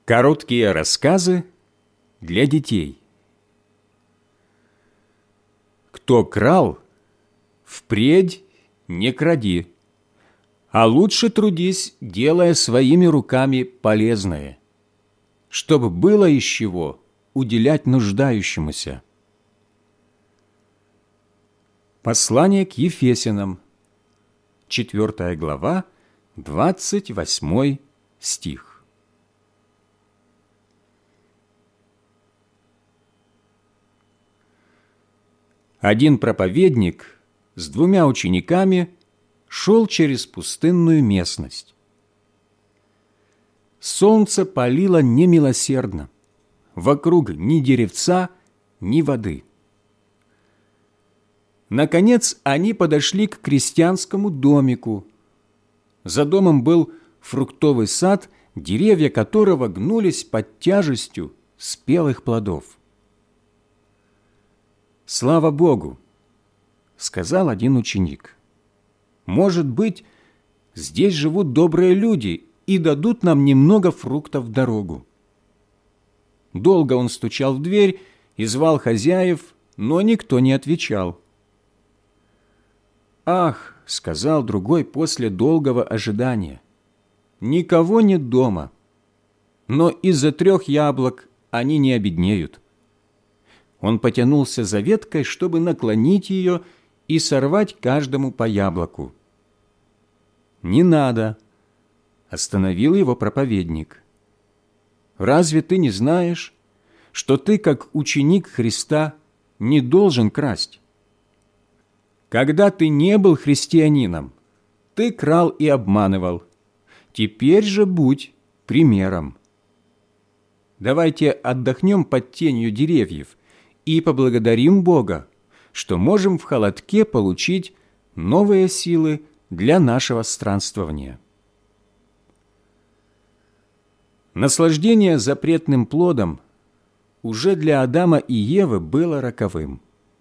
Короткие рассказы для детей. Кто крал, впредь не кради, а лучше трудись, делая своими руками полезное, чтобы было из чего уделять нуждающемуся. Послание к Ефесянам, 4 глава, 28 стих. Один проповедник с 2 учениками шел через пустынную местность. Солнце палило немилосердно, вокруг ни деревца, ни воды. Наконец они подошли к крестьянскому домику. За домом был фруктовый сад, деревья которого гнулись под тяжестью спелых плодов. «Слава Богу!» – сказал один ученик. «Может быть, здесь живут добрые люди и дадут нам немного фруктов в дорогу». Долго он стучал в дверь и звал хозяев, но никто не отвечал. «Ах!» – сказал другой после долгого ожидания. «Никого нет дома, но из-за 3 яблок они не обеднеют». Он потянулся за веткой, чтобы наклонить ее и сорвать каждому по яблоку. «Не надо!» – остановил его проповедник. «Разве ты не знаешь, что ты, как ученик Христа, не должен красть? Когда ты не был христианином, ты крал и обманывал. Теперь же будь примером. Давайте отдохнем под тенью деревьев и поблагодарим Бога, что можем в холодке получить новые силы для нашего странствования». Наслаждение запретным плодом уже для Адама и Евы было роковым.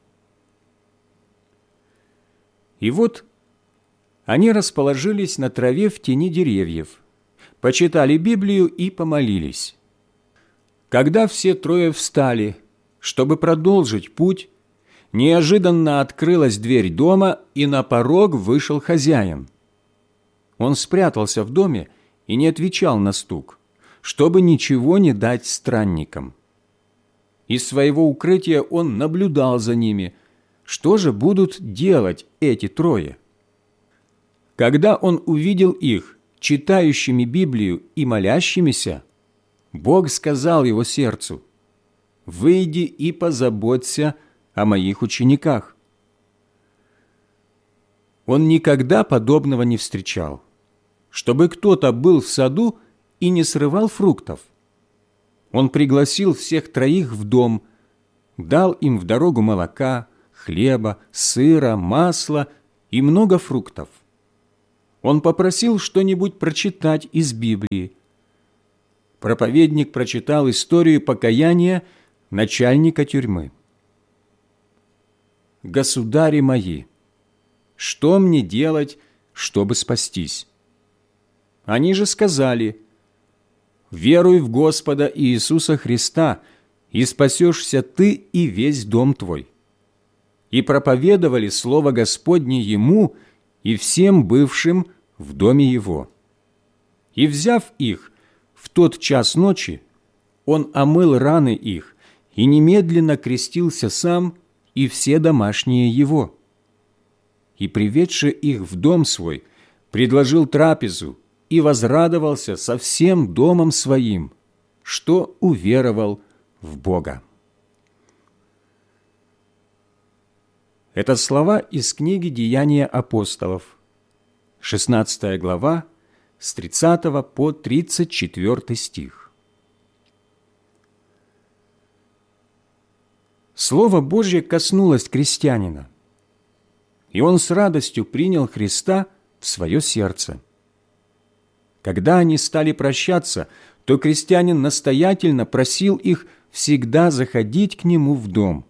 И вот они расположились на траве в тени деревьев, почитали Библию и помолились. Когда все 3 встали, чтобы продолжить путь, неожиданно открылась дверь дома, и на порог вышел хозяин. Он спрятался в доме и не отвечал на стук, чтобы ничего не дать странникам. Из своего укрытия он наблюдал за ними, что же будут делать эти 3. Когда он увидел их, читающими Библию и молящимися, Бог сказал его сердцу: «Выйди и позаботься о моих учениках». Он никогда подобного не встречал, чтобы кто-то был в саду и не срывал фруктов. Он пригласил всех 3 в дом, дал им в дорогу молока, хлеба, сыра, масла и много фруктов. Он попросил что-нибудь прочитать из Библии. Проповедник прочитал историю покаяния начальника тюрьмы. «Государи мои, что мне делать, чтобы спастись?» Они же сказали: «Веруй в Господа Иисуса Христа, и спасешься ты и весь дом твой». И проповедовали слово Господне ему и всем бывшим в доме его. И, взяв их в тот час ночи, он омыл раны их и немедленно крестился сам и все домашние его. И, приведши их в дом свой, предложил трапезу и возрадовался со всем домом своим, что уверовал в Бога. Это слова из книги «Деяния апостолов», 16 глава, с 30 по 34 стих. Слово Божье коснулось крестьянина, и он с радостью принял Христа в свое сердце. Когда они стали прощаться, то крестьянин настоятельно просил их всегда заходить к нему в дом.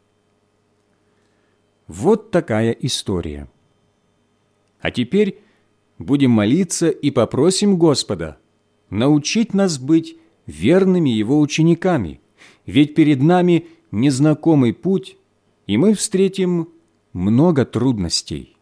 Вот такая история. А теперь будем молиться и попросим Господа научить нас быть верными Его учениками, ведь перед нами незнакомый путь, и мы встретим много трудностей.